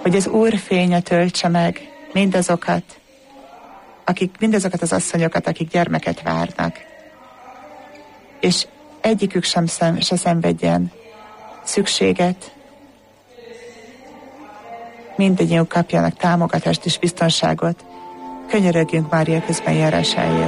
hogy az Úr fénye töltse meg mindazokat az asszonyokat, akik gyermeket várnak. És egyikük se szenvedjen szükséget, mindannyiuk kapjanak támogatást és biztonságot. Könyörögjünk Mária közben járásáért.